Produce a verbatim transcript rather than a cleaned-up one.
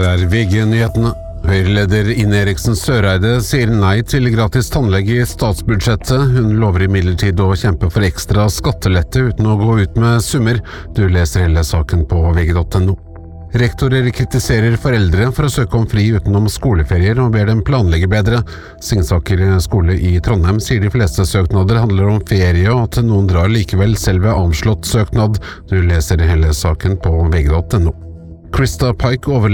er V G-nyhetene. Høyreleder Ine Eriksen Søreide sier nei til gratis tannlege i statsbudsjettet. Hun lover imidlertid å kjempe for ekstra skattelette uten å gå ut med summer. Du leser hele saken på V G punktum no. Rektorer kritiserer foreldre for å søke om fri utenom skoleferier og ber dem planlegge bedre. Singsaker skole i Trondheim sier de fleste søknader handler om ferie, og at noen drar likevel selv ved avslått søknad. Du leser hele saken på V G punktum no. Krista Pike overlever